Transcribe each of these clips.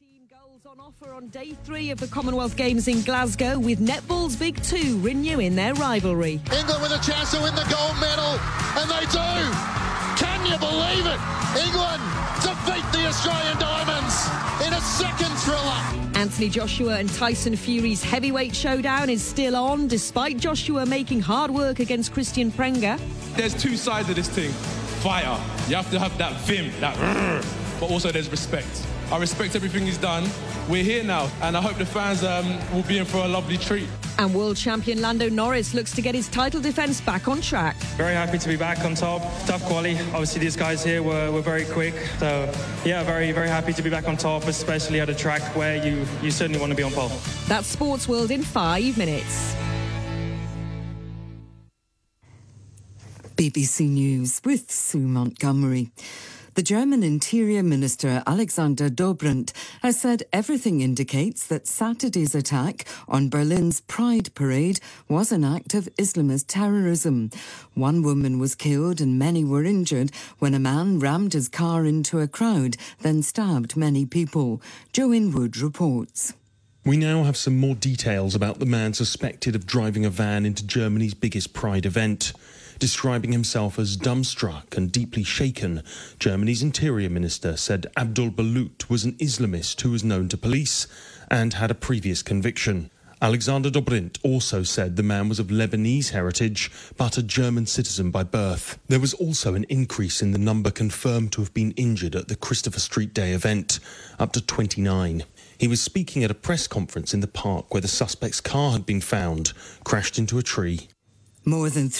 13 goals on offer on day 3 of the Commonwealth Games in Glasgow, with netball's Big Two renewing their rivalry. England with a chance to win the gold medal, and they do! Can you believe it? England defeat the Australian Diamonds in a second thriller. Anthony Joshua and Tyson Fury's heavyweight showdown is still on, despite Joshua making hard work against Christian Prenga. There's two sides of this thing. Fighter, you have to have that vim, that but also there's respect. I respect everything he's done. We're here now, and I hope the fans will be in for a lovely treat. And world champion Lando Norris looks to get his title defence back on track. Very happy to be back on top. Tough quali. Obviously, these guys here were very quick. So, yeah, very, very happy to be back on top, especially at a track where you certainly want to be on pole. That's Sports World in 5 minutes. BBC News with Sue Montgomery. The German Interior Minister Alexander Dobrindt has said everything indicates that Saturday's attack on Berlin's Pride Parade was an act of Islamist terrorism. One woman was killed and many were injured when a man rammed his car into a crowd, then stabbed many people. Joe Inwood reports. We now have some more details about the man suspected of driving a van into Germany's biggest Pride event. Describing himself as dumbstruck and deeply shaken, Germany's Interior Minister said Abdul Balut was an Islamist who was known to police and had a previous conviction. Alexander Dobrindt also said the man was of Lebanese heritage, but a German citizen by birth. There was also an increase in the number confirmed to have been injured at the Christopher Street Day event, up to 29. He was speaking at a press conference in the park where the suspect's car had been found, crashed into a tree. More than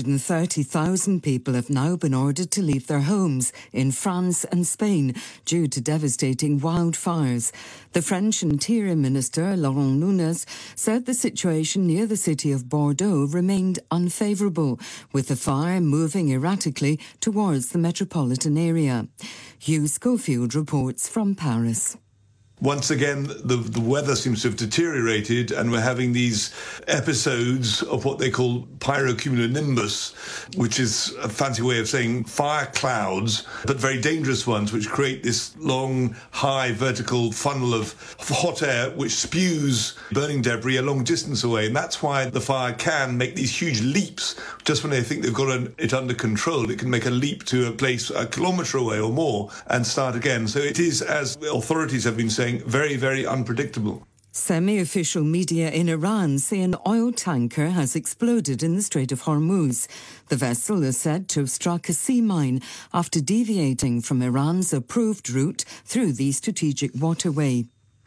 330,000 people have now been ordered to leave their homes in France and Spain due to devastating wildfires. The French Interior Minister, Laurent Nunez, said the situation near the city of Bordeaux remained unfavourable, with the fire moving erratically towards the metropolitan area. Hugh Schofield reports from Paris. Once again, the weather seems to have deteriorated, and we're having these episodes of what they call pyrocumulonimbus, which is a fancy way of saying fire clouds, but very dangerous ones, which create this long, high, vertical funnel of hot air which spews burning debris a long distance away. And that's why the fire can make these huge leaps. Just when they think they've got it under control, it can make a leap to a place a kilometre away or more and start again. So it is, as authorities have been saying, very, very unpredictable. Semi-official media in Iran say an oil tanker has exploded in the Strait of Hormuz. The vessel is said to have struck a sea mine after deviating from Iran's approved route through the strategic waterway.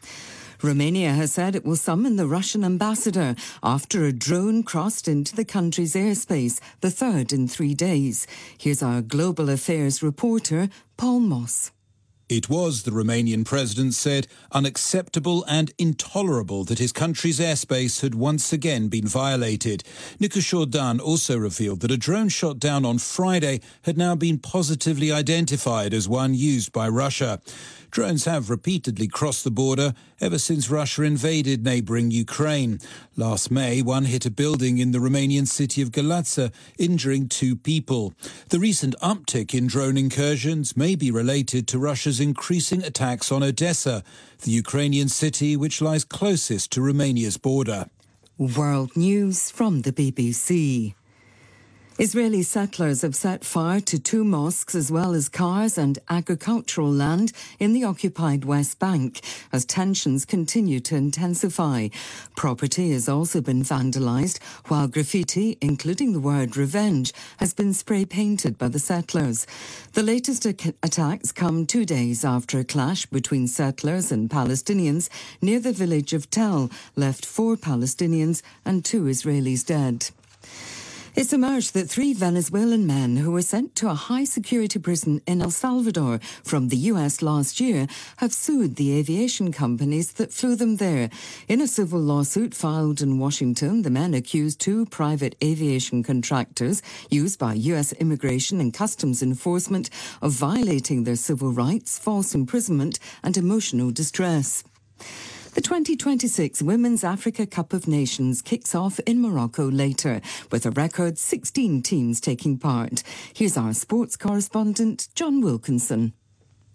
Romania has said it will summon the Russian ambassador after a drone crossed into the country's airspace, the third in 3 days. Here's our global affairs reporter, Paul Moss. It was, the Romanian president said, unacceptable and intolerable that his country's airspace had once again been violated. Nicu Șordan also revealed that a drone shot down on Friday had now been positively identified as one used by Russia. Drones have repeatedly crossed the border ever since Russia invaded neighbouring Ukraine. Last May, one hit a building in the Romanian city of Galați, injuring 2 people. The recent uptick in drone incursions may be related to Russia's increasing attacks on Odessa, the Ukrainian city which lies closest to Romania's border. World News from the BBC. Israeli settlers have set fire to 2 mosques as well as cars and agricultural land in the occupied West Bank as tensions continue to intensify. Property has also been vandalised, while graffiti, including the word revenge, has been spray-painted by the settlers. The latest attacks come 2 days after a clash between settlers and Palestinians near the village of Tel left 4 Palestinians and 2 Israelis dead. It's emerged that 3 Venezuelan men who were sent to a high-security prison in El Salvador from the US last year have sued the aviation companies that flew them there. In a civil lawsuit filed in Washington, the men accused 2 private aviation contractors used by US Immigration and Customs Enforcement of violating their civil rights, false imprisonment and emotional distress. The 2026 Women's Africa Cup of Nations kicks off in Morocco later, with a record 16 teams taking part. Here's our sports correspondent, John Wilkinson.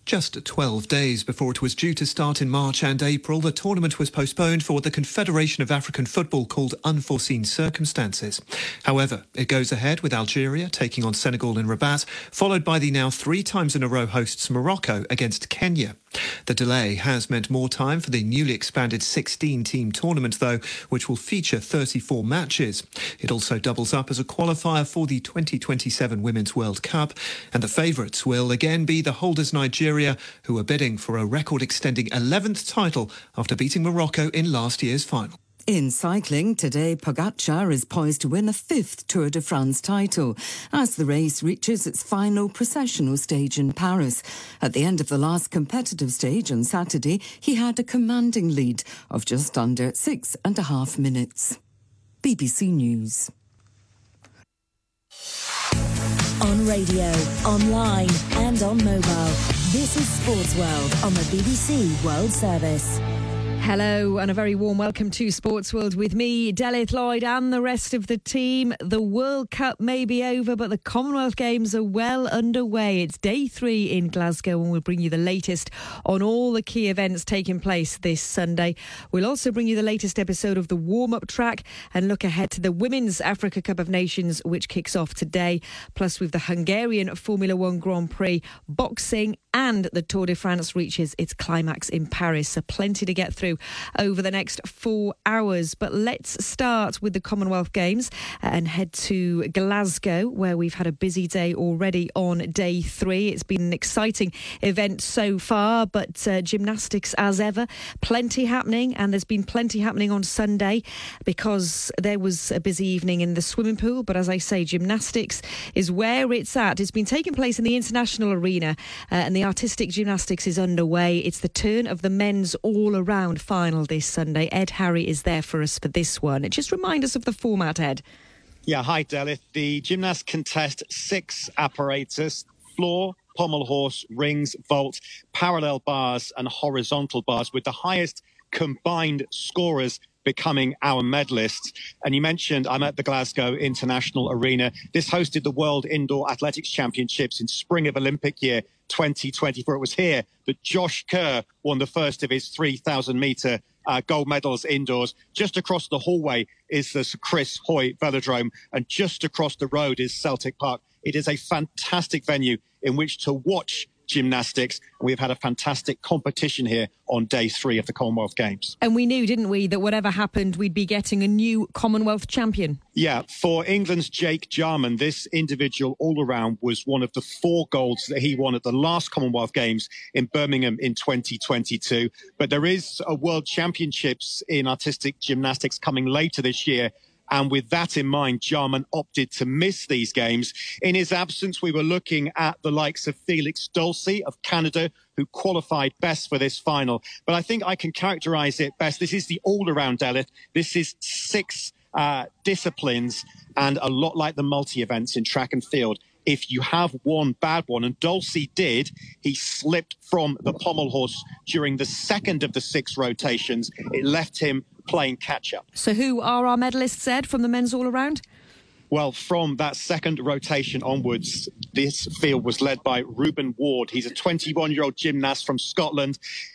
Just 12 days before it was due to start in March and April, the tournament was postponed for what the Confederation of African Football called unforeseen circumstances. However, it goes ahead with Algeria taking on Senegal in Rabat, followed by the now 3 times in a row hosts Morocco against Kenya. The delay has meant more time for the newly expanded 16-team tournament, though, which will feature 34 matches. It also doubles up as a qualifier for the 2027 Women's World Cup, and the favourites will again be the holders Nigeria, who are bidding for a record-extending 11th title after beating Morocco in last year's final. In cycling, today Pogacar is poised to win a 5th Tour de France title as the race reaches its final processional stage in Paris. At the end of the last competitive stage on Saturday, he had a commanding lead of just under 6.5 minutes. BBC News. On radio, online and on mobile. This is Sports World on the BBC World Service. Hello and a very warm welcome to Sports World with me, Delith Lloyd, and the rest of the team. The World Cup may be over, but the Commonwealth Games are well underway. It's day 3 in Glasgow, and we'll bring you the latest on all the key events taking place this Sunday. We'll also bring you the latest episode of the warm-up track and look ahead to the Women's Africa Cup of Nations, which kicks off today. Plus, with the Hungarian Formula One Grand Prix, boxing, and the Tour de France reaches its climax in Paris. So plenty to get through over the next 4 hours. But let's start with the Commonwealth Games and head to Glasgow, where we've had a busy day already on day 3. It's been an exciting event so far, but gymnastics as ever, plenty happening, and there's been plenty happening on Sunday because there was a busy evening in the swimming pool. But as I say, gymnastics is where it's at. It's been taking place in the International Arena, and the artistic gymnastics is underway. It's the turn of the men's all-around final this Sunday. Ed Harry is there for us for this one. Just remind us of the format, Ed. Yeah, hi, Delith. The gymnasts contest 6 apparatus: floor, pommel horse, rings, vault, parallel bars and horizontal bars, with the highest combined scorers becoming our medalists. And you mentioned I'm at the Glasgow International Arena. This hosted the World Indoor Athletics Championships in spring of Olympic year 2024. It was here that Josh Kerr won the first of his 3,000-metre gold medals indoors. Just across the hallway is the Sir Chris Hoy Velodrome, and just across the road is Celtic Park. It is a fantastic venue in which to watch gymnastics. We've had a fantastic competition here on day 3 of the Commonwealth Games. And we knew, didn't we, that whatever happened, we'd be getting a new Commonwealth champion. Yeah, for England's Jake Jarman, this individual all-around was one of the 4 golds that he won at the last Commonwealth Games in Birmingham in 2022. But there is a World Championships in artistic gymnastics coming later this year. And with that in mind, Jarman opted to miss these games. In his absence, we were looking at the likes of Felix Dulce of Canada, who qualified best for this final. But I think I can characterise it best. This is the all-around, Delith. This is 6 disciplines, and a lot like the multi-events in track and field. If you have one bad one, and Dulce did, he slipped from the pommel horse during the second of the 6 rotations. It left him playing catch-up. So who are our medalists, Ed, from the men's all-around? Well, from that second rotation onwards, this field was led by Ruben Ward. He's a 21-year-old gymnast from Scotland.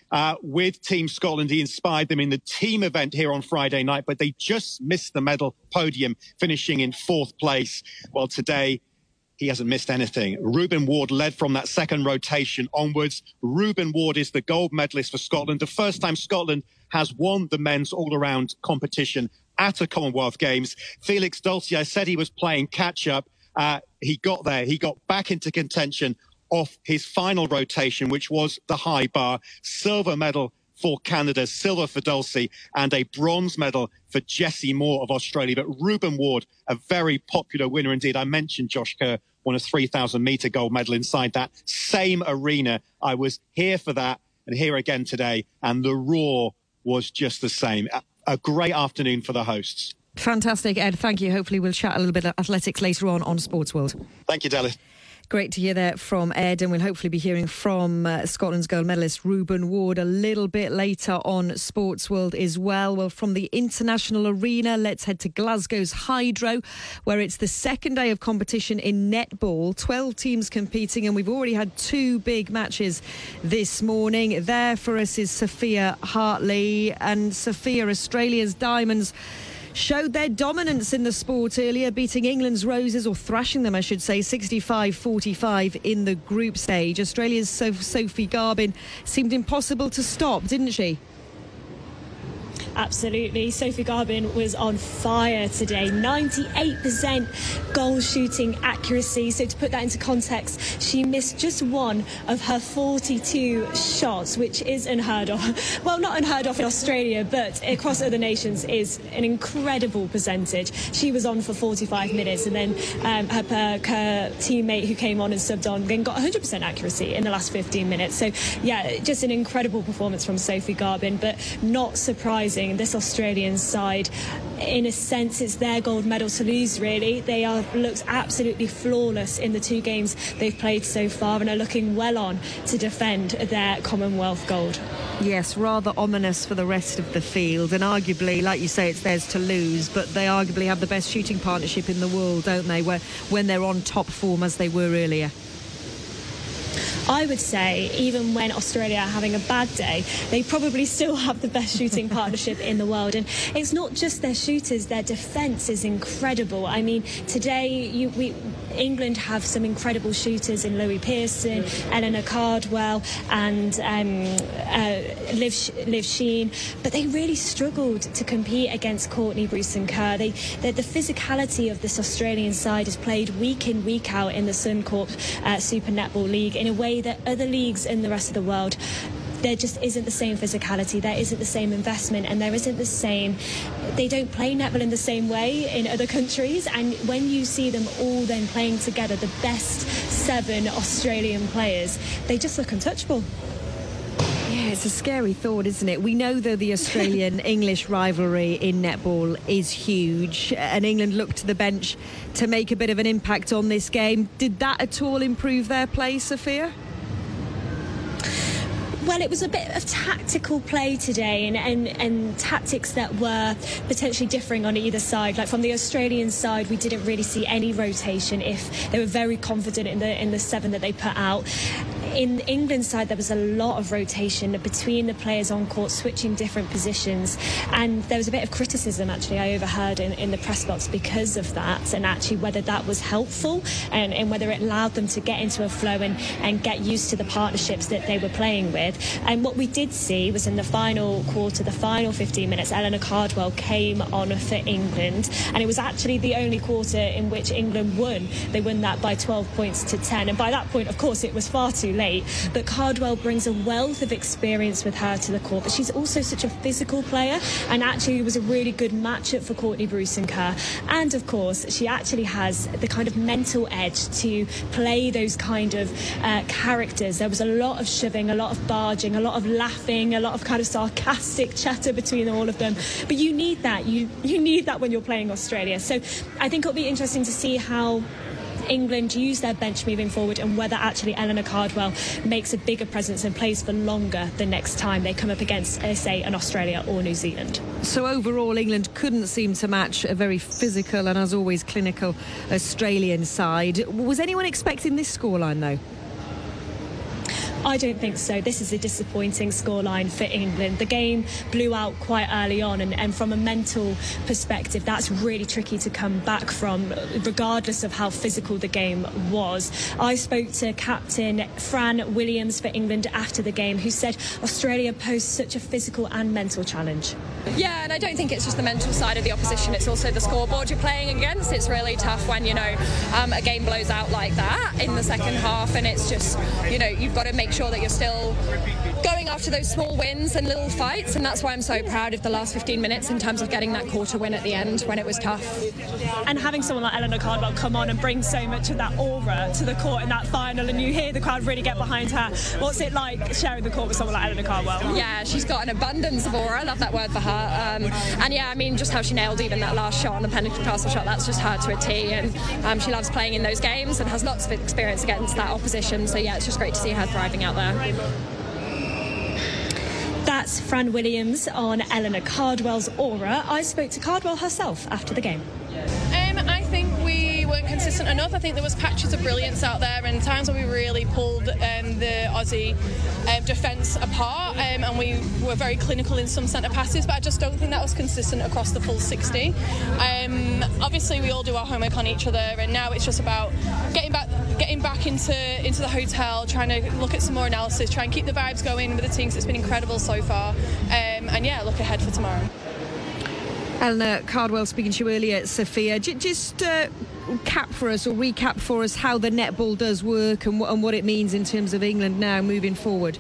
With Team Scotland, he inspired them in the team event here on Friday night, but they just missed the medal podium, finishing in 4th place. Well, today, he hasn't missed anything. Ruben Ward led from that second rotation onwards. Ruben Ward is the gold medalist for Scotland. The first time Scotland has won the men's all-around competition at a Commonwealth Games. Felix Dulce, I said he was playing catch-up. He got there. He got back into contention off his final rotation, which was the high bar. Silver medal for Canada, silver for Dulce, and a bronze medal for Jessie Moore of Australia. But Ruben Ward, a very popular winner indeed. I mentioned Josh Kerr won a 3,000-metre gold medal inside that same arena. I was here for that and here again today, and the roar was just the same. A great afternoon for the hosts. Fantastic, Ed. Thank you. Hopefully we'll chat a little bit of athletics later on Sports World. Thank you, Delith. Great to hear that from Ed, and we'll hopefully be hearing from Scotland's gold medalist Ruben Ward a little bit later on Sports World as well. Well, from the international arena, let's head to Glasgow's Hydro, where it's the second day of competition in netball. 12 teams competing, and we've already had 2 big matches this morning. There for us is Sophia Hartley. And Sophia, Australia's Diamonds showed their dominance in the sport earlier, beating England's Roses, or thrashing them, I should say, 65-45 in the group stage. Australia's Sophie Garbin seemed impossible to stop, didn't she? Absolutely. Sophie Garbin was on fire today. 98% goal shooting accuracy. So to put that into context, she missed just one of her 42 shots, which is unheard of. Well, not unheard of in Australia, but across other nations is an incredible percentage. She was on for 45 minutes, and then her teammate who came on and subbed on then got 100% accuracy in the last 15 minutes. So, yeah, just an incredible performance from Sophie Garbin, but not surprising. This Australian side, in a sense, it's their gold medal to lose, really. They are looked absolutely flawless in the 2 games they've played so far, and are looking well on to defend their Commonwealth gold. Yes, rather ominous for the rest of the field, and arguably, like you say, it's theirs to lose, but they arguably have the best shooting partnership in the world, don't they, when they're on top form as they were earlier. I would say even when Australia are having a bad day, they probably still have the best shooting partnership in the world. And it's not just their shooters, their defence is incredible. I mean, today England have some incredible shooters in Loie Pearson, Eleanor Cardwell and Liv Sheen, but they really struggled to compete against Courtney Bruce and Kerr. The physicality of this Australian side is played week in, week out in the Suncorp Super Netball League in a way that other leagues in the rest of the world, there just isn't the same physicality, there isn't the same investment, and there isn't the same, they don't play netball in the same way in other countries. And when you see them all then playing together, the best 7 Australian players, they just look untouchable. Yeah, it's a scary thought, isn't it? We know, though, the Australian-English rivalry in netball is huge, and England looked to the bench to make a bit of an impact on this game. Did that at all improve their play, Sophia? Well, it was a bit of tactical play today, and tactics that were potentially differing on either side. Like from the Australian side, we didn't really see any rotation if they were very confident in the 7 that they put out. In the England side, there was a lot of rotation between the players on court, switching different positions, and there was a bit of criticism actually I overheard in the press box because of that, and actually whether that was helpful and whether it allowed them to get into a flow and get used to the partnerships that they were playing with. And what we did see was in the final quarter, the final 15 minutes, Eleanor Cardwell came on for England, and it was actually the only quarter in which England won. They won that by 12 points to 10, and by that point, of course, it was far too late. But Cardwell brings a wealth of experience with her to the court, but she's also such a physical player, and actually it was a really good matchup for Courtney Bruce and Kerr. And of course, she actually has the kind of mental edge to play those kind of characters. There was a lot of shoving, a lot of barging, a lot of laughing, a lot of kind of sarcastic chatter between all of them. But you need that. You need that when you're playing Australia. So I think it'll be interesting to see how England use their bench moving forward, and whether actually Eleanor Cardwell makes a bigger presence and plays for longer the next time they come up against, say, an Australia or New Zealand. So overall, England couldn't seem to match a very physical and, as always, clinical Australian side. Was anyone expecting this scoreline, though? I don't think so. This is a disappointing scoreline for England. The game blew out quite early on, and from a mental perspective, that's really tricky to come back from, regardless of how physical the game was. I spoke to captain Fran Williams for England after the game, who said Australia posed such a physical and mental challenge. Yeah, and I don't think it's just the mental side of the opposition, it's also the scoreboard you're playing against. It's really tough when, a game blows out like that in the second half, and it's just, you've got to make sure that you're still going after those small wins and little fights, and that's why I'm so proud of the last 15 minutes in terms of getting that quarter win at the end when it was tough. And having someone like Eleanor Cardwell come on and bring so much of that aura to the court in that final, and you hear the crowd really get behind her. What's it like sharing the court with someone like Eleanor Cardwell? Yeah, she's got an abundance of aura. I love that word for her. And yeah, I mean, just how she nailed even that last shot on the Pentecostal shot, that's just her to a T. And she loves playing in those games and has lots of experience against that opposition. So yeah, it's just great to see her thriving out there. That's Fran Williams on Eleanor Cardwell's aura. I spoke to Cardwell herself after the game. I think we weren't consistent enough. I think there was patches of brilliance out there and times where we really pulled the Aussie defence apart, and we were very clinical in some centre passes, but I just don't think that was consistent across the full 60. Obviously we all do our homework on each other, and now it's just about getting back into the hotel, trying to look at some more analysis, try and keep the vibes going with the teams. It's been incredible so far, and yeah, look ahead for tomorrow. Eleanor Cardwell speaking to you earlier, Sophia. Just recap for us how the netball does work and what it means in terms of England now moving forward.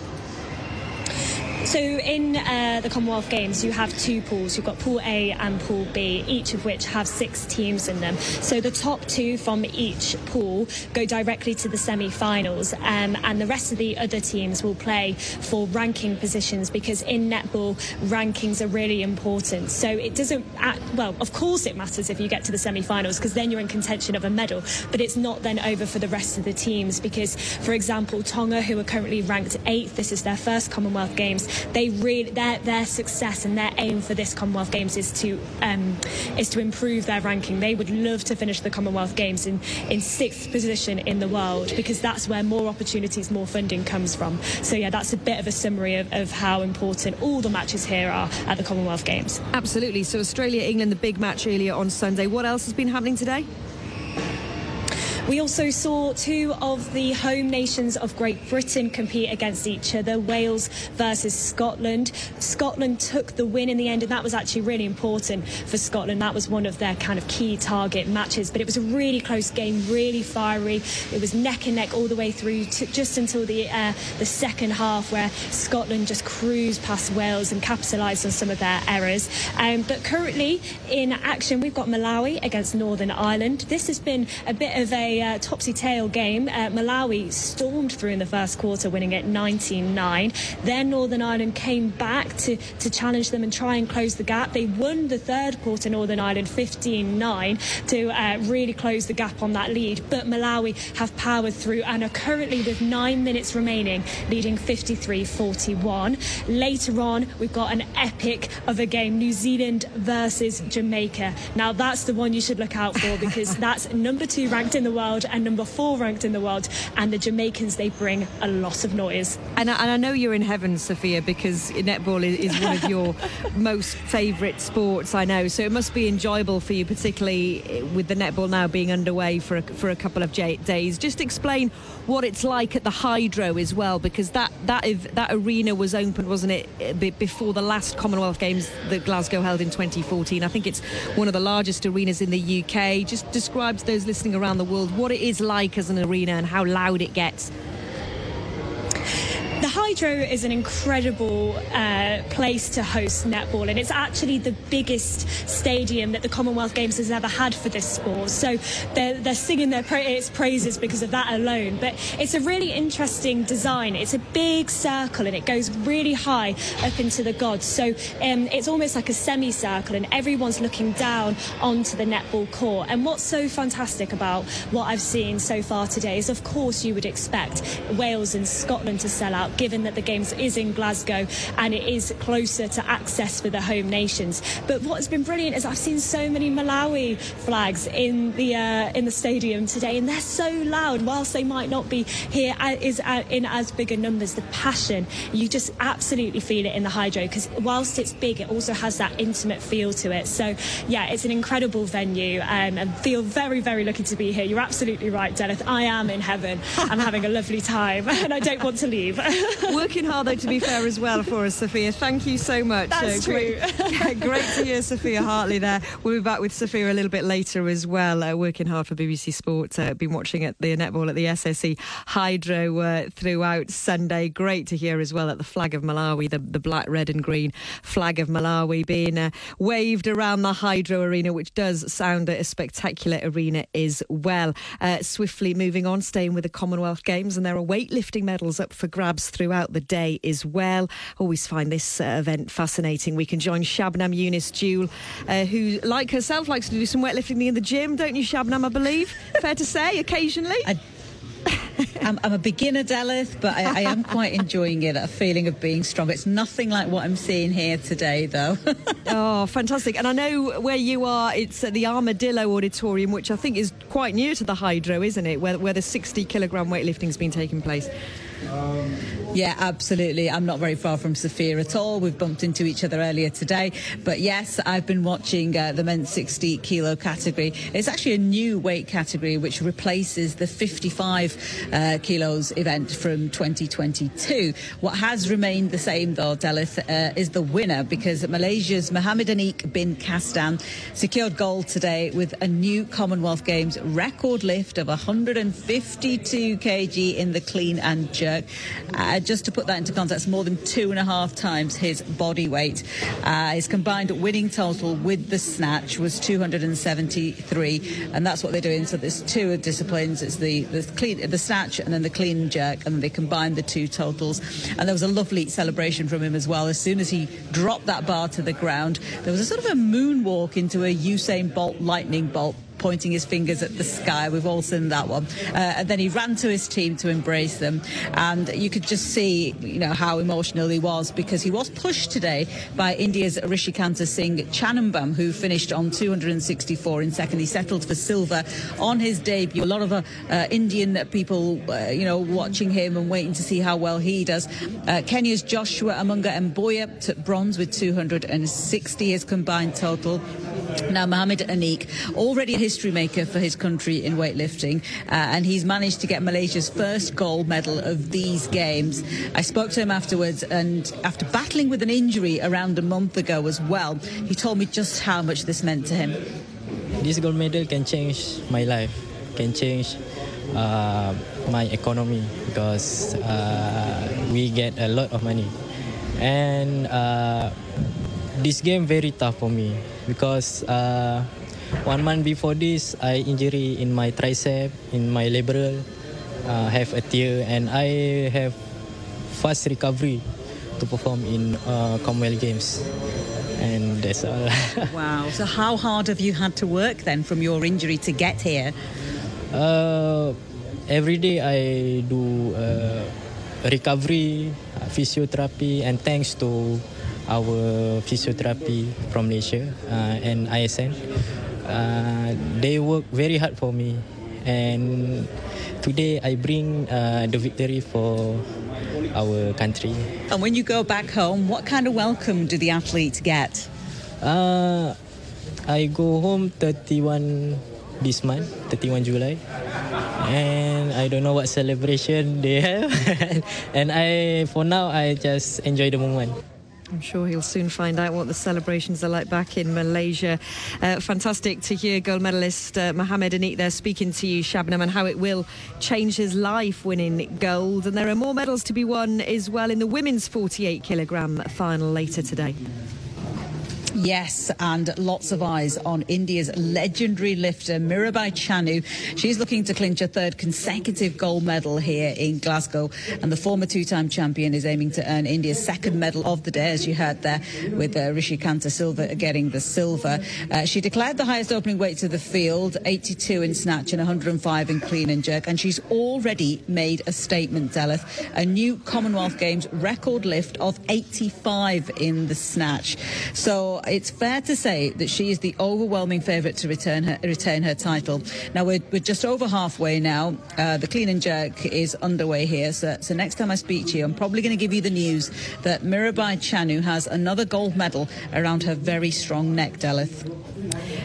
So in the Commonwealth Games, you have two pools. You've got Pool A and Pool B, each of which have 6 teams in them. So the top 2 from each pool go directly to the semi-finals, and the rest of the other teams will play for ranking positions, because in netball, rankings are really important. So it doesn't, well, of course it matters if you get to the semi-finals, because then you're in contention of a medal, but it's not then over for the rest of the teams, because, for example, Tonga, who are currently ranked 8th, this is their first Commonwealth Games, their success and their aim for this Commonwealth Games is to improve their ranking. They would love to finish the Commonwealth Games in 6th position in the world, because that's where more opportunities, more funding comes from. So yeah, that's a bit of a summary of how important all the matches here are at the Commonwealth Games. Absolutely. So Australia, England, the big match earlier on Sunday. What else has been happening today? We also saw 2 of the home nations of Great Britain compete against each other, Wales versus Scotland. Scotland took the win in the end, and that was actually really important for Scotland. That was one of their kind of key target matches, but it was a really close game, really fiery. It was neck and neck all the way through to just until the second half, where Scotland just cruised past Wales and capitalised on some of their errors. But currently in action, we've got Malawi against Northern Ireland. This has been a bit of a topsy-tail game. Malawi stormed through in the first quarter, winning it 19-9. Then Northern Ireland came back to challenge them and try and close the gap. They won the third quarter, Northern Ireland 15-9, to really close the gap on that lead. But Malawi have powered through and are currently, with 9 minutes remaining, leading 53-41. Later on, we've got an epic of a game, New Zealand versus Jamaica. Now, that's the one you should look out for, because that's number 2 ranked in the world and number 4 ranked in the world, and the Jamaicans, they bring a lot of noise. And I know you're in heaven, Sophia, because netball is one of your most favourite sports, I know, so it must be enjoyable for you, particularly with the netball now being underway for a couple of days. Just explain what it's like at the Hydro as well, because that arena was opened, wasn't it, before the last Commonwealth Games that Glasgow held in 2014. I think it's one of the largest arenas in the UK. Just describe to those listening around the world what it is like as an arena and how loud it gets. The Hydro is an incredible place to host netball, and it's actually the biggest stadium that the Commonwealth Games has ever had for this sport. So they're singing its praises because of that alone. But it's a really interesting design. It's a big circle, and it goes really high up into the gods. So it's almost like a semicircle, and everyone's looking down onto the netball court. And what's so fantastic about what I've seen so far today is, of course, you would expect Wales and Scotland to sell out, given that the Games is in Glasgow and it is closer to access for the home nations. But what has been brilliant is I've seen so many Malawi flags in the stadium today, and they're so loud. Whilst they might not be here in as big a numbers, the passion, you just absolutely feel it in the Hydro, because whilst it's big, it also has that intimate feel to it. So yeah, it's an incredible venue, and feel very, very lucky to be here. You're absolutely right, Dennis. I am in heaven. I'm having a lovely time and I don't want to leave. Working hard, though, to be fair, as well for us, Sophia. Thank you so much. That's true. Great to hear Sophia Hartley there. We'll be back with Sophia a little bit later as well. Working hard for BBC Sport. Been watching the netball at the SSE Hydro throughout Sunday. Great to hear as well that the flag of Malawi, the black, red and green flag of Malawi being waved around the Hydro Arena, which does sound a spectacular arena as well. Swiftly moving on, staying with the Commonwealth Games, and there are weightlifting medals up for grabs throughout the day as well. Always find this event fascinating. We can join Shabnam Yunus Jewel, who, like herself, likes to do some weightlifting in the gym, don't you, Shabnam, I believe? Fair to say, occasionally? I'm a beginner, Delith, but I am quite enjoying it, a feeling of being strong. It's nothing like what I'm seeing here today, though. Oh, fantastic. And I know where you are, it's at the Armadillo Auditorium, which I think is quite near to the Hydro, isn't it, where the 60-kilogram weightlifting's been taking place. Yeah, absolutely. I'm not very far from Sophia at all. We've bumped into each other earlier today. But yes, I've been watching the men's 60-kilo category. It's actually a new weight category which replaces the 55 kilos event from 2022. What has remained the same, though, Delith, is the winner, because Malaysia's Mohamed Aniq bin Kastan secured gold today with a new Commonwealth Games record lift of 152 kg in the clean and jerk. Just to put that into context, more than 2.5 times his body weight. His combined winning total with the snatch was 273, and that's what they're doing. So there's two disciplines. It's the snatch and then the clean and jerk, and they combine the two totals. And there was a lovely celebration from him as well. As soon as he dropped that bar to the ground, there was a sort of a moonwalk into a Usain Bolt lightning bolt, pointing his fingers at the sky. We've all seen that one. And then he ran to his team to embrace them. And you could just see, how emotional he was, because he was pushed today by India's Rishikanta Singh Chanambam, who finished on 264 in second. He settled for silver on his debut. A lot of Indian people, watching him and waiting to see how well he does. Kenya's Joshua Amunga Mboya took bronze with 260, his combined total. Now, Mohamed Aniq, already a history maker for his country in weightlifting, and he's managed to get Malaysia's first gold medal of these games. I spoke to him afterwards, and after battling with an injury around a month ago as well, he told me just how much this meant to him. This gold medal can change my life, can change my economy, because we get a lot of money. And this game very tough for me, because 1 month before this, I injury in my tricep, in my labral, have a tear, and I have fast recovery to perform in Commonwealth Games. And that's all. Wow. So how hard have you had to work then from your injury to get here? Every day I do recovery, physiotherapy, and thanks to our physiotherapy from Malaysia and ISN. They work very hard for me, and today I bring the victory for our country. And when you go back home, what kind of welcome do the athletes get? I go home 31 this month, 31 July, and I don't know what celebration they have. And for now, I just enjoy the moment. I'm sure he'll soon find out what the celebrations are like back in Malaysia. Fantastic to hear gold medalist Mohamed Aniq there speaking to you, Shabnam, and how it will change his life winning gold. And there are more medals to be won as well in the women's 48-kilogram final later today. Yes, and lots of eyes on India's legendary lifter, Mirabai Chanu. She's looking to clinch a third consecutive gold medal here in Glasgow. And the former two-time champion is aiming to earn India's second medal of the day, as you heard there, with Rishikanta Silva getting the silver. She declared the highest opening weight to the field, 82 in snatch and 105 in clean and jerk. And she's already made a statement, Delith. A new Commonwealth Games record lift of 85 in the snatch. So it's fair to say that she is the overwhelming favourite to retain her title. Now, we're just over halfway now. The clean and jerk is underway here. So next time I speak to you, I'm probably going to give you the news that Mirabai Chanu has another gold medal around her very strong neck, Delith.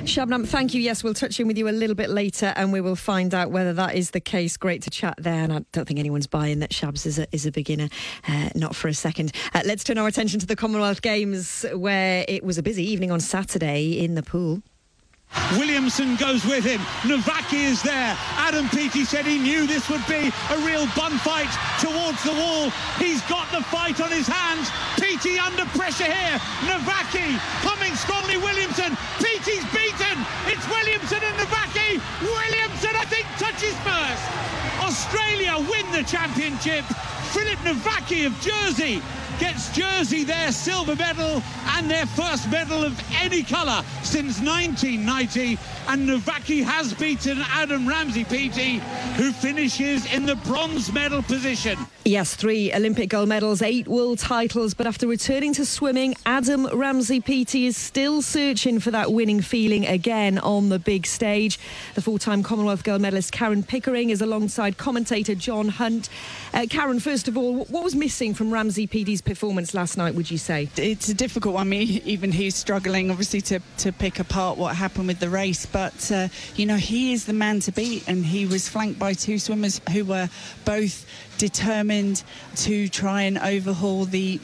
Shabnam, thank you. Yes, we'll touch in with you a little bit later and we will find out whether that is the case. Great to chat there, and I don't think anyone's buying that Shabs is a beginner, not for a second. Let's turn our attention to the Commonwealth Games, where it was a busy evening on Saturday in the pool. Williamson goes with him. Navaki is there. Adam Peaty said he knew this would be a real bun fight towards the wall. He's got the fight on his hands. Peaty under pressure here. Navaki coming strongly. Williamson. Peaty's beaten. It's Williamson and Navaki. Williamson, I think, touches first. Australia win the championship. Philip Navaki of Jersey gets Jersey their silver medal and their first medal of any colour since 1990. And Navaki has beaten Adam Ramsey-Peaty, who finishes in the bronze medal position. Yes, 3 Olympic gold medals, 8 world titles, but after returning to swimming, Adam Ramsey-Peaty is still searching for that winning feeling again on the big stage. The 4-time Commonwealth gold medalist Karen Pickering is alongside commentator John Hunt. Karen, first of all, what was missing from Ramsey-Peaty's performance last night, would you say? It's a difficult one. I mean, even he's struggling, obviously, to pick apart what happened with the race. But, he is the man to beat, and he was flanked by 2 swimmers who were both determined to try and overhaul the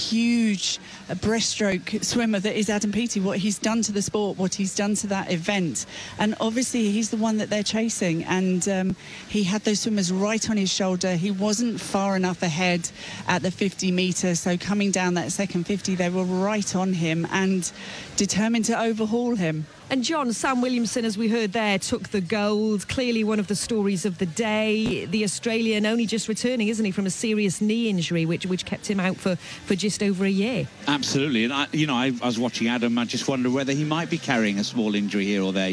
huge breaststroke swimmer that is Adam Peaty, what he's done to the sport, what he's done to that event. And obviously he's the one that they're chasing, and he had those swimmers right on his shoulder. He wasn't far enough ahead at the 50 metres, so coming down that second 50 they were right on him and determined to overhaul him. And John, Sam Williamson, as we heard there, took the gold. Clearly one of the stories of the day. The Australian only just returning, isn't he, from a serious knee injury, which kept him out for just over a year. Absolutely. And, I was watching Adam. I just wonder whether he might be carrying a small injury here or there,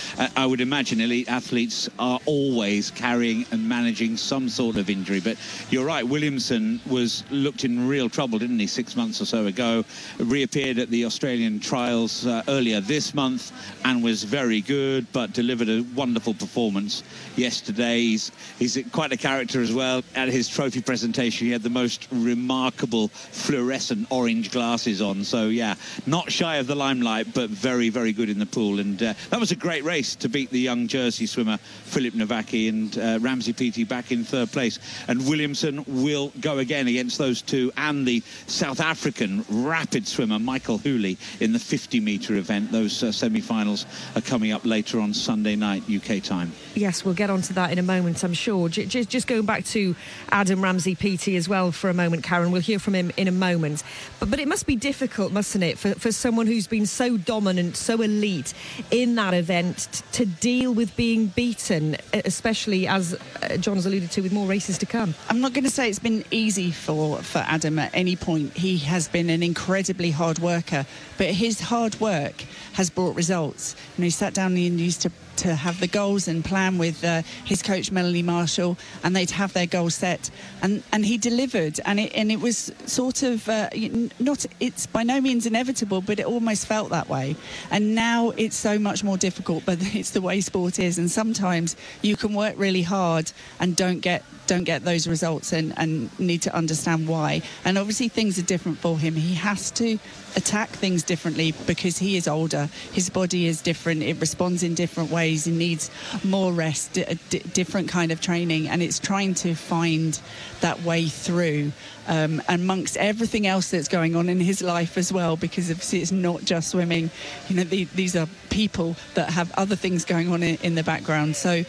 I would imagine elite athletes are always carrying and managing some sort of injury. But you're right, Williamson looked in real trouble, didn't he, 6 months or so ago. Reappeared at the Australian trials earlier this month and was very good, but delivered a wonderful performance yesterday. He's quite a character as well. At his trophy presentation, he had the most remarkable fluorescent orange glasses on. So, yeah, not shy of the limelight, but very, very good in the pool. And that was a great race to beat the young Jersey swimmer, Philip Navaki, and Ramsey-Peaty back in 3rd place. And Williamson will go again against those 2 and the South African rapid swimmer, Michael Hooley, in the 50-metre event. Those semi-finals are coming up later on Sunday night, UK time. Yes, we'll get onto that in a moment, I'm sure. Just going back to Adam Ramsey-Peaty as well for a moment, Karen. We'll hear from him in a moment. But it must be difficult, mustn't it, for someone who's been so dominant, so elite in that event to deal with being beaten, especially, as John's alluded to, with more races to come. I'm not going to say it's been easy for Adam at any point. He has been an incredibly hard worker, but his hard work has brought results. He sat down and used to have the goals and plan with his coach Melanie Marshall, and they'd have their goals set, and he delivered, and it was sort of it's by no means inevitable, but it almost felt that way. And now it's so much more difficult, but it's the way sport is, and sometimes you can work really hard and don't get those results and need to understand why. And obviously things are different for him. He has to attack things differently because he is older. His body is different. It responds in different ways. He needs more rest, different kind of training, and it's trying to find that way through amongst everything else that's going on in his life as well, because obviously it's not just swimming. These are people that have other things going on in the background. So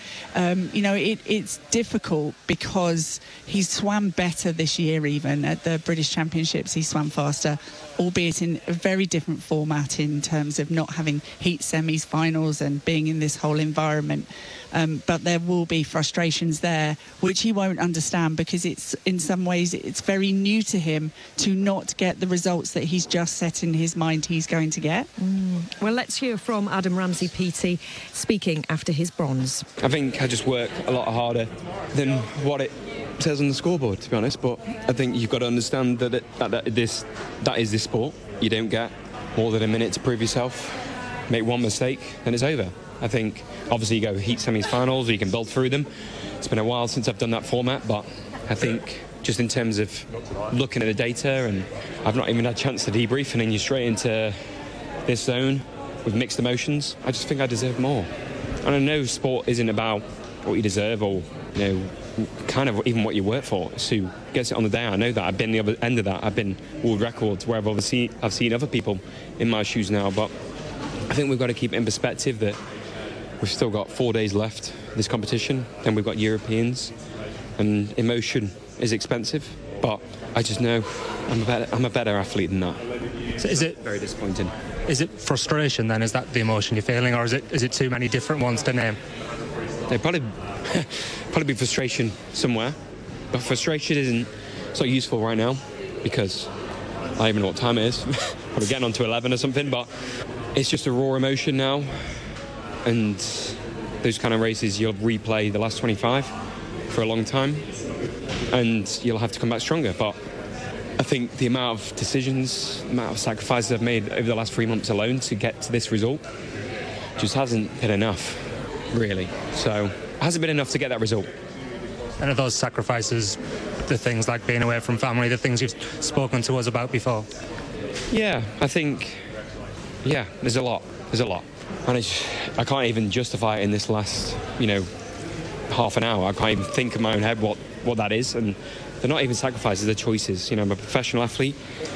it's difficult because he swam better this year. Even at the British Championships he swam faster, albeit in a very different format in terms of not having heat semis, finals, and being in this whole environment. But there will be frustrations there which he won't understand, because it's in some ways it's very new to him to not get the results that he's just set in his mind he's going to get. Well, let's hear from Adam Ramsey-Peaty speaking after his bronze. I think I just work a lot harder than what it says on the scoreboard, to be honest, but I think you've got to understand that that is this sport. You don't get more than a minute to prove yourself. Make one mistake and it's over. I think obviously you go heat semis, finals, or you can build through them. It's been a while since I've done that format, but I think just in terms of looking at the data, and I've not even had a chance to debrief, and then you're straight into this zone, with mixed emotions. I just think I deserve more. And I know sport isn't about what you deserve or, kind of even what you work for. It's who gets it on the day. I know that. I've been the other end of that. I've been world records where I've seen other people in my shoes now. But I think we've got to keep it in perspective that we've still got 4 days left of this competition. Then we've got Europeans. And emotion is expensive. But I just know I'm a better athlete than that. So is it very disappointing? Is it frustration then? Is that the emotion you're feeling, or is it too many different ones to name? There'd probably be frustration somewhere, but frustration isn't so useful right now because I don't even know what time it is. Probably getting on to 11 or something, but it's just a raw emotion now, and those kind of races you'll replay the last 25 for a long time, and you'll have to come back stronger. But I think the amount of decisions, the amount of sacrifices I've made over the last 3 months alone to get to this result just hasn't been enough, really. So it hasn't been enough to get that result. And are those sacrifices the things like being away from family, the things you've spoken to us about before? Yeah, I think, there's a lot. And I can't even justify it in this last, half an hour. I can't even think in my own head what that is. And they're not even sacrifices, they're choices. I'm a professional athlete,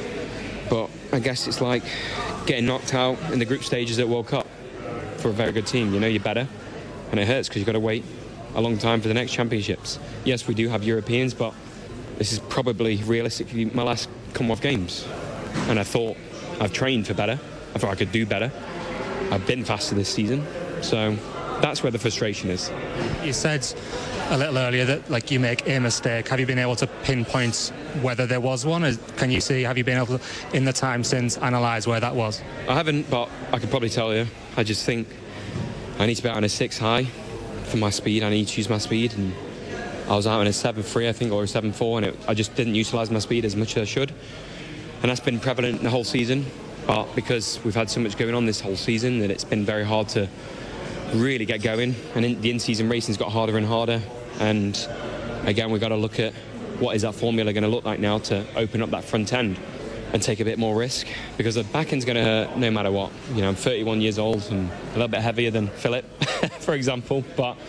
but I guess it's like getting knocked out in the group stages at World Cup for a very good team. You're better, and it hurts because you've got to wait a long time for the next championships. Yes, we do have Europeans, but this is probably realistically my last Commonwealth Games. And I thought I've trained for better. I thought I could do better. I've been faster this season, so that's where the frustration is. You said a little earlier that you make a mistake. Have you been able to pinpoint whether there was one? Have you been able to, in the time since, analyse where that was? I haven't, but I could probably tell you. I just think I need to be out on a 6 high for my speed. I need to use my speed, and I was out on a 7.3, I think, or a 7.4, and I just didn't utilise my speed as much as I should. And that's been prevalent the whole season. But because we've had so much going on this whole season, that it's been very hard to really get going, and the in-season racing's got harder and harder. And again, we've got to look at what is that formula going to look like now to open up that front end and take a bit more risk, because the back end's going to hurt no matter what. I'm 31 years old and a little bit heavier than Philip, for example,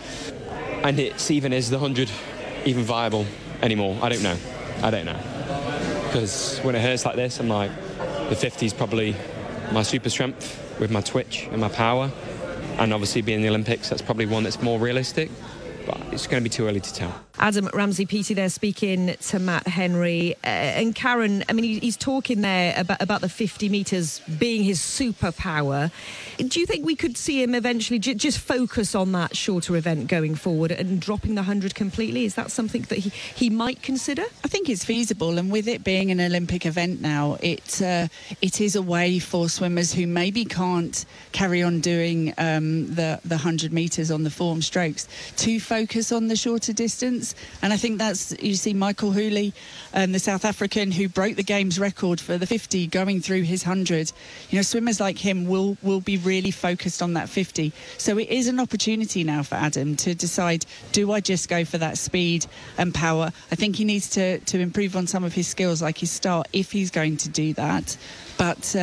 and it's even, is the 100 even viable anymore? I don't know, because when it hurts like this, I'm like, the 50 is probably my super strength with my twitch and my power. And obviously being in the Olympics, that's probably one that's more realistic, but it's going to be too early to tell. Adam Ramsey-Peaty there speaking to Matt Henry. And Karen, he's talking there about the 50 metres being his superpower. Do you think we could see him eventually just focus on that shorter event going forward and dropping the 100 completely? Is that something that he might consider? I think it's feasible, and with it being an Olympic event now, it is a way for swimmers who maybe can't carry on doing the 100 metres on the form strokes to focus on the shorter distance. And I think you see Michael Hooley, the South African who broke the game's record for the 50 going through his 100. Swimmers like him will be really focused on that 50. So it is an opportunity now for Adam to decide, do I just go for that speed and power? I think he needs to improve on some of his skills, like his start, if he's going to do that. But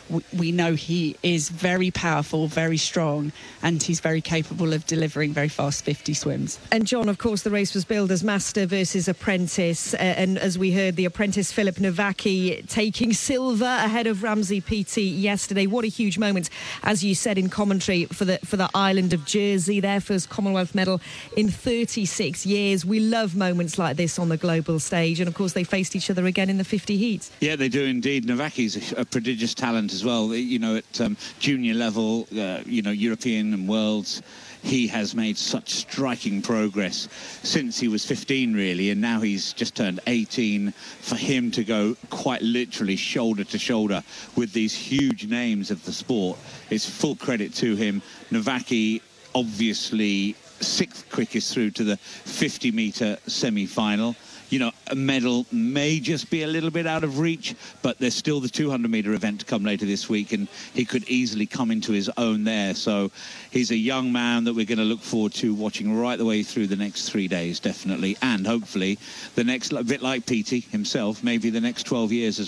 we know he is very powerful, very strong, and he's very capable of delivering very fast 50 swims. And John, of course, the race was billed as master versus apprentice. And as we heard, the apprentice Filip Nowacki taking silver ahead of Ramsey-Peaty yesterday. What a huge moment, as you said in commentary, for the island of Jersey, their first Commonwealth medal in 36 years. We love moments like this on the global stage. And of course, they faced each other again in the 50 heats. Yeah, they do indeed. Nowacki's a prodigious talent as well. At junior level, European and worlds, he has made such striking progress since he was 15, really, and now he's just turned 18. For him to go quite literally shoulder to shoulder with these huge names of the sport, it's full credit to him. Nowacki, obviously, 6th quickest through to the 50-metre semi-final. A medal may just be a little bit out of reach, but there's still the 200-metre event to come later this week, and he could easily come into his own there. So he's a young man that we're going to look forward to watching right the way through the next 3 days, definitely, and hopefully the next, a bit like Peaty himself, maybe the next 12 years as well.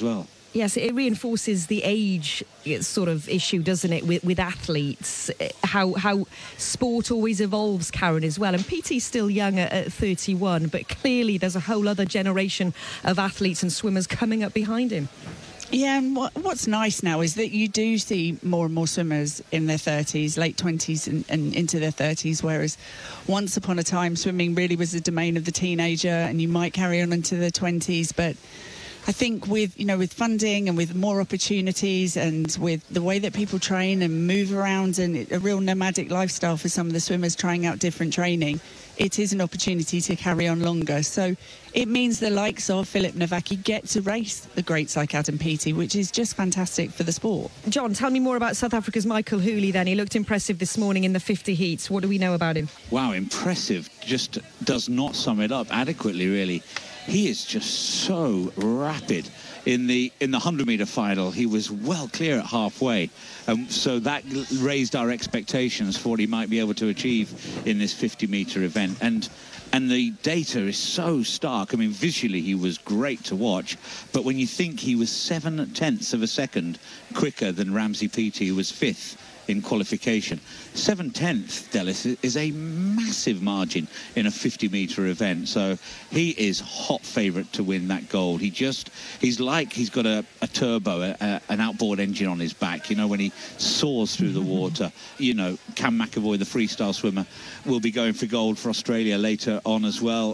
Yes, it reinforces the age sort of issue, doesn't it, with athletes, how sport always evolves, Karen, as well. And PT's still young at 31, but clearly there's a whole other generation of athletes and swimmers coming up behind him. Yeah, and what's nice now is that you do see more and more swimmers in their 30s, late 20s and into their 30s, whereas once upon a time swimming really was the domain of the teenager and you might carry on into the 20s, but I think with funding and with more opportunities and with the way that people train and move around and a real nomadic lifestyle for some of the swimmers trying out different training, it is an opportunity to carry on longer. So it means the likes of Filip Nowacki get to race the greats like Adam Peaty, which is just fantastic for the sport. John, tell me more about South Africa's Michael Hooley then. He looked impressive this morning in the 50 heats. What do we know about him? Wow, impressive. Just does not sum it up adequately, really. He is just so rapid. In the 100-metre final, he was well clear at halfway. So that raised our expectations for what he might be able to achieve in this 50-metre event. And the data is so stark. I mean, visually, he was great to watch. But when you think he was 7/10 of a second quicker than Ramsey Peaty, who was 5th in qualification. 7/10, Dallas, is a massive margin in a 50-metre event. So he is hot favourite to win that gold. He's like he's got a turbo, an outboard engine on his back. You know, when he soars through the water. You know, Cam McAvoy, the freestyle swimmer, will be going for gold for Australia later on as well.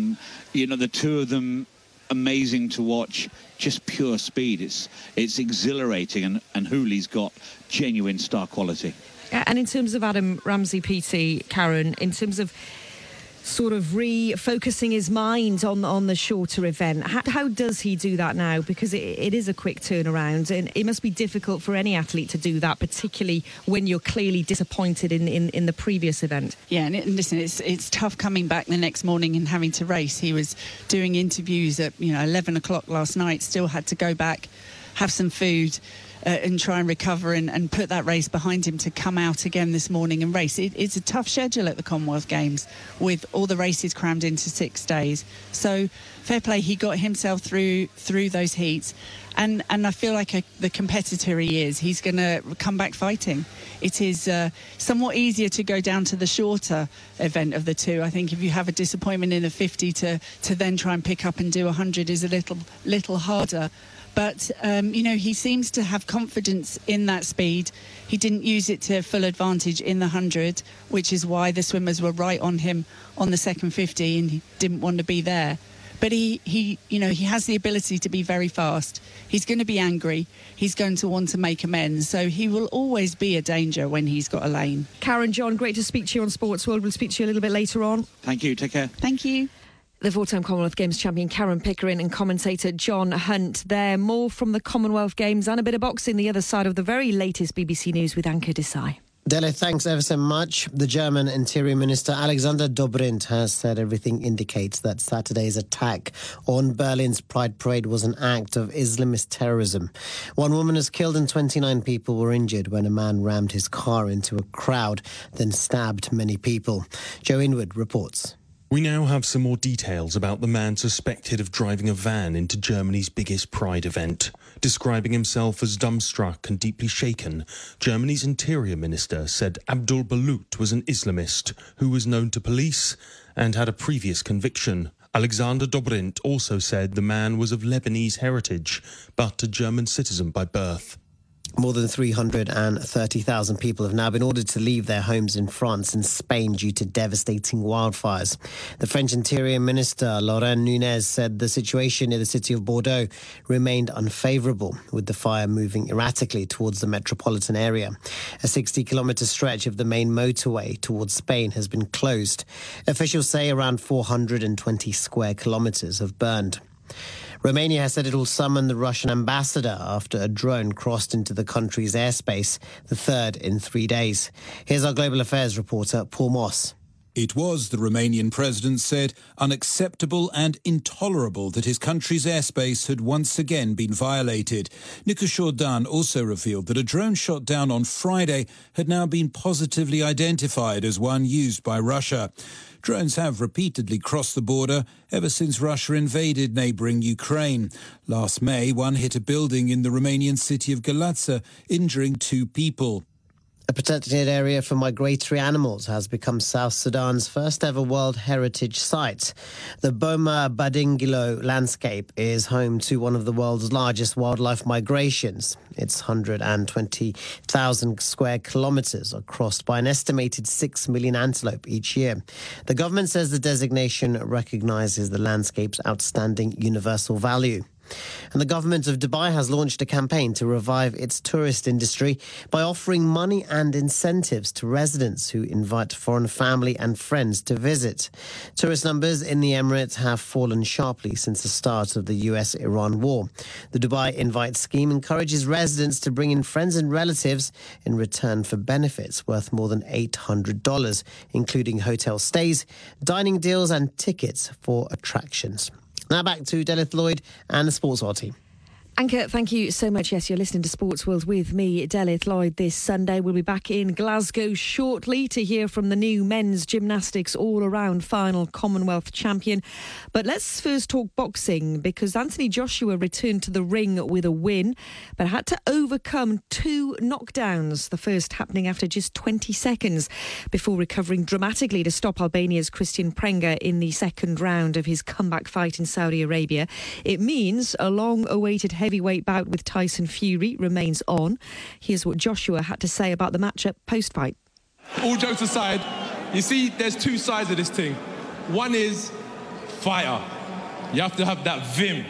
You know, the two of them, amazing to watch, just pure speed. It's exhilarating, and Hooley's got genuine star quality. And in terms of Adam Ramsey Peaty, Karen, in terms of sort of refocusing his mind on the shorter event, how does he do that now? Because it is a quick turnaround, and it must be difficult for any athlete to do that, particularly when you're clearly disappointed in the previous event. Yeah, and listen, it's tough coming back the next morning and having to race. He was doing interviews at 11 o'clock last night, still had to go back, have some food, and try and recover and put that race behind him to come out again this morning and race. It's a tough schedule at the Commonwealth Games with all the races crammed into 6 days. So fair play, he got himself through those heats. And I feel like the competitor he is, he's going to come back fighting. It is somewhat easier to go down to the shorter event of the two. I think if you have a disappointment in a 50 to then try and pick up and do 100 is a little harder. But, he seems to have confidence in that speed. He didn't use it to full advantage in the 100, which is why the swimmers were right on him on the second 50 and he didn't want to be there. But he has the ability to be very fast. He's going to be angry. He's going to want to make amends. So he will always be a danger when he's got a lane. Karen, John, great to speak to you on Sports World. We'll speak to you a little bit later on. Thank you. Take care. Thank you. The four-time Commonwealth Games champion Karen Pickering and commentator John Hunt there. More from the Commonwealth Games and a bit of boxing the other side of the very latest BBC News with Anke Desai. Dele, thanks ever so much. The German Interior Minister Alexander Dobrindt has said everything indicates that Saturday's attack on Berlin's Pride Parade was an act of Islamist terrorism. 1 woman was killed and 29 people were injured when a man rammed his car into a crowd, then stabbed many people. Joe Inwood reports. We now have some more details about the man suspected of driving a van into Germany's biggest Pride event. Describing himself as dumbstruck and deeply shaken, Germany's Interior Minister said Abdul Balut was an Islamist who was known to police and had a previous conviction. Alexander Dobrindt also said the man was of Lebanese heritage, but a German citizen by birth. More than 330,000 people have now been ordered to leave their homes in France and Spain due to devastating wildfires. The French Interior Minister, Laurent Nunez, said the situation near the city of Bordeaux remained unfavourable, with the fire moving erratically towards the metropolitan area. A 60-kilometre stretch of the main motorway towards Spain has been closed. Officials say around 420 square kilometres have burned. Romania has said it will summon the Russian ambassador after a drone crossed into the country's airspace, the third in 3 days. Here's our Global Affairs reporter, Paul Moss. It was, the Romanian president said, unacceptable and intolerable that his country's airspace had once again been violated. Nicolae also revealed that a drone shot down on Friday had now been positively identified as one used by Russia. Drones have repeatedly crossed the border ever since Russia invaded neighbouring Ukraine. Last May, one hit a building in the Romanian city of Galați, injuring 2 people. A protected area for migratory animals has become South Sudan's first ever World Heritage Site. The Boma Badingilo landscape is home to one of the world's largest wildlife migrations. Its 120,000 square kilometres are crossed by an estimated 6 million antelope each year. The government says the designation recognises the landscape's outstanding universal value. And the government of Dubai has launched a campaign to revive its tourist industry by offering money and incentives to residents who invite foreign family and friends to visit. Tourist numbers in the Emirates have fallen sharply since the start of the US-Iran war. The Dubai Invite scheme encourages residents to bring in friends and relatives in return for benefits worth more than $800, including hotel stays, dining deals and tickets for attractions. Now back to Delith Lloyd and the Sports World team. Anchor, thank you so much. Yes, you're listening to Sports World with me, Delith Lloyd, this Sunday. We'll be back in Glasgow shortly to hear from the new men's gymnastics all-around final Commonwealth champion. But let's first talk boxing, because Anthony Joshua returned to the ring with a win, but had to overcome 2 knockdowns, the first happening after just 20 seconds, before recovering dramatically to stop Albania's Christian Prenga in the second round of his comeback fight in Saudi Arabia. It means a long-awaited heavyweight bout with Tyson Fury remains on. Here's what Joshua had to say about the matchup post-fight. All jokes aside, you see there's 2 sides of this thing. One is fighter. You have to have that vim,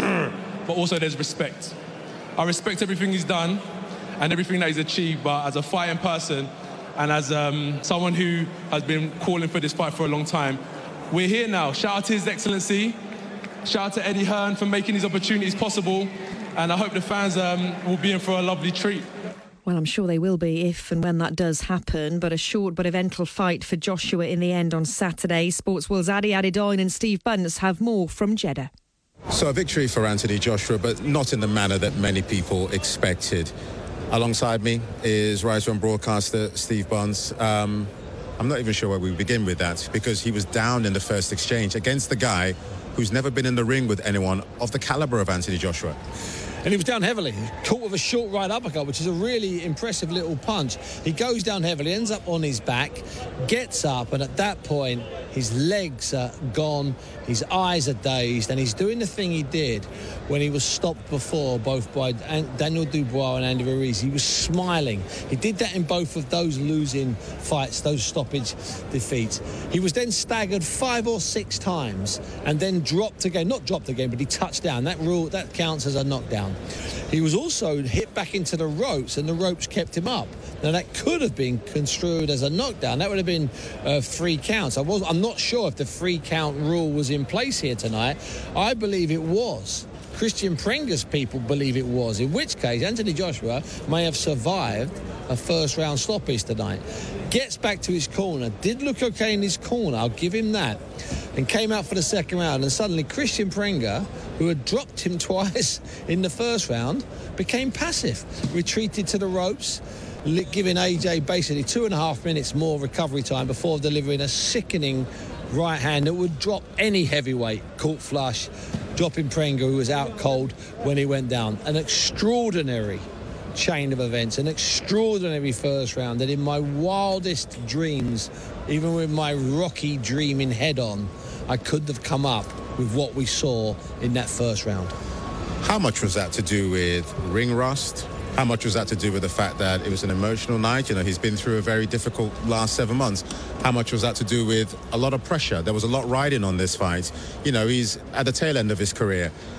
but also there's respect. I respect everything he's done and everything that he's achieved, but as a fighting person and as someone who has been calling for this fight for a long time, we're here now. Shout out to His Excellency. Shout out to Eddie Hearn for making these opportunities possible, and I hope the fans will be in for a lovely treat. Well, I'm sure they will be if and when that does happen, but a short but eventful fight for Joshua in the end on Saturday. Sports World's Adi Adedoyin and Steve Bunce have more from Jeddah. So a victory for Anthony Joshua, but not in the manner that many people expected. Alongside me is Rise One broadcaster Steve Bunce. I'm not even sure where we begin with that, because he was down in the first exchange against the guy who's never been in the ring with anyone of the calibre of Anthony Joshua. And he was down heavily, caught with a short right uppercut, which is a really impressive little punch. He goes down heavily, ends up on his back, gets up, and at that point, his legs are gone, his eyes are dazed, and he's doing the thing he did when he was stopped before, both by Daniel Dubois and Andy Ruiz. He was smiling. He did that in both of those losing fights, those stoppage defeats. He was then staggered 5 or 6 times and then dropped again. Not dropped again, but he touched down. That counts as a knockdown. He was also hit back into the ropes, and the ropes kept him up. Now, that could have been construed as a knockdown. That would have been 3 counts. I'm not sure if the 3 count rule was in place here tonight. I believe it was. Christian Prenga's people believe it was, in which case Anthony Joshua may have survived a first round stoppage tonight. Gets back to his corner, did look okay in his corner, I'll give him that, and came out for the second round, and suddenly Christian Prenga, who had dropped him twice in the first round, became passive, retreated to the ropes, giving AJ basically 2.5 minutes more recovery time before delivering a sickening right hand that would drop any heavyweight caught flush, dropping Prenga, who was out cold when he went down. An extraordinary chain of events, an extraordinary first round that in my wildest dreams, even with my Rocky dreaming head on, I couldn't have come up with what we saw in that first round. How much was that to do with ring rust? How much was that to do with the fact that it was an emotional night? You know, he's been through a very difficult last 7 months. How much was that to do with a lot of pressure? There was a lot riding on this fight. You know, he's at the tail end of his career.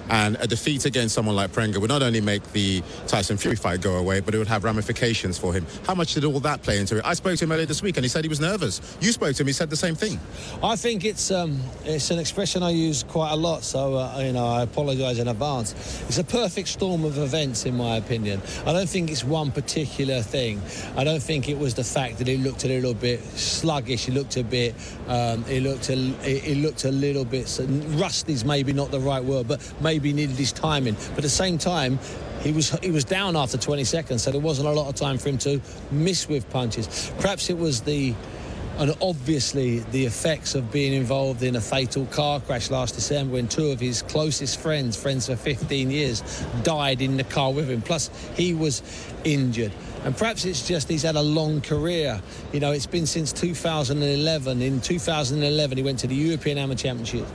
And a defeat against someone like Prenga would not only make the Tyson Fury fight go away, but it would have ramifications for him. How much did all that play into it? I spoke to him earlier this week and he said he was nervous. You spoke to him, he said the same thing. I think it's an expression I use quite a lot, so I apologise in advance. It's a perfect storm of events, in my opinion. I don't think it's one particular thing. I don't think it was the fact that he looked a little bit sluggish. He looked a bit. He looked a little bit. Rusty's maybe not the right word, but maybe needed his timing. But at the same time, he was down after 20 seconds, so there wasn't a lot of time for him to miss with punches. Perhaps it was and obviously the effects of being involved in a fatal car crash last December when two of his closest friends for 15 years, died in the car with him. Plus, he was injured. And perhaps it's just he's had a long career. It's been since 2011. In 2011, he went to the European Amateur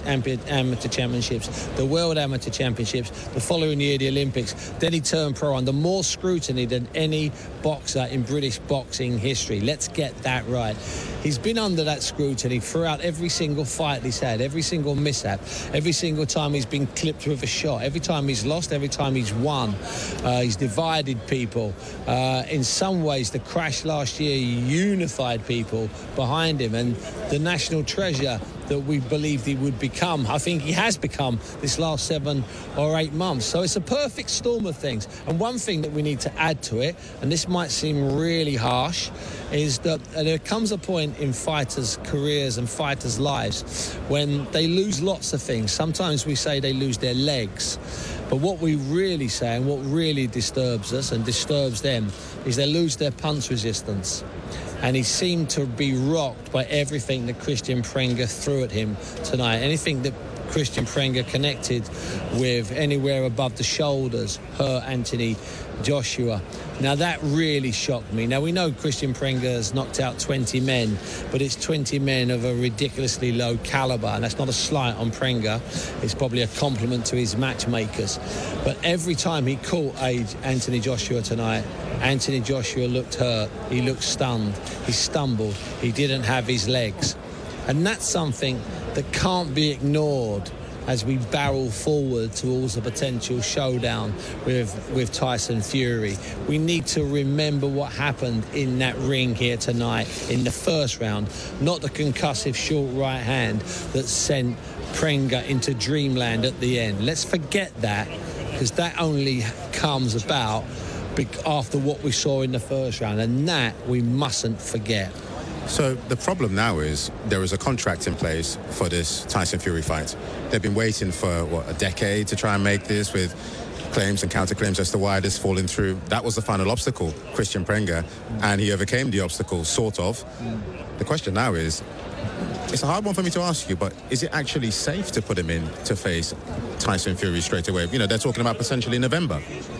Championships, the World Amateur Championships, the following year, the Olympics. Then he turned pro under more scrutiny than any boxer in British boxing history. Let's get that right. He's been under that scrutiny throughout every single fight he's had, every single mishap, every single time he's been clipped with a shot, every time he's lost, every time he's won. He's divided people. In some ways, the crash last year unified people behind him, and the national treasure that we believed he would become, I think he has become this last 7 or 8 months. So it's a perfect storm of things. And one thing that we need to add to it, and this might seem really harsh, is that there comes a point in fighters' careers and fighters' lives when they lose lots of things. Sometimes we say they lose their legs. But what we really say and what really disturbs us and disturbs them is they lose their punch resistance. And he seemed to be rocked by everything that Christian Prenga threw at him tonight. Anything that Christian Prenga connected with anywhere above the shoulders hurt Anthony Joshua. Now, that really shocked me. Now, we know Christian Prenga has knocked out 20 men, but it's 20 men of a ridiculously low calibre, and that's not a slight on Prenga. It's probably a compliment to his matchmakers. But every time he caught Anthony Joshua tonight, Anthony Joshua looked hurt. He looked stunned. He stumbled. He didn't have his legs. And that's something that can't be ignored as we barrel forward towards a potential showdown with Tyson Fury. We need to remember what happened in that ring here tonight in the first round, not the concussive short right hand that sent Prenga into dreamland at the end. Let's forget that, because that only comes about after what we saw in the first round, and that we mustn't forget. So the problem now is there is a contract in place for this Tyson Fury fight. They've been waiting for, a decade to try and make this, with claims and counterclaims as to why this fallen through. That was the final obstacle, Christian Prenga, and he overcame the obstacle, sort of. The question now is, it's a hard one for me to ask you, but is it actually safe to put him in to face Tyson Fury straight away? They're talking about potentially November.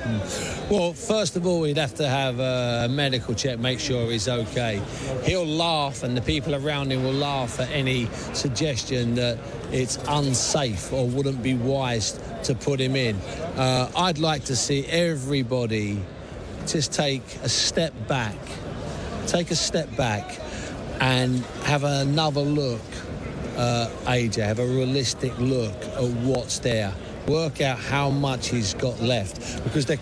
Well, first of all, we'd have to have a medical check, make sure he's okay. He'll laugh, and the people around him will laugh at any suggestion that it's unsafe or wouldn't be wise to put him in. I'd like to see everybody just take a step back and have another look, AJ, have a realistic look at what's there. Work out how much he's got left, because there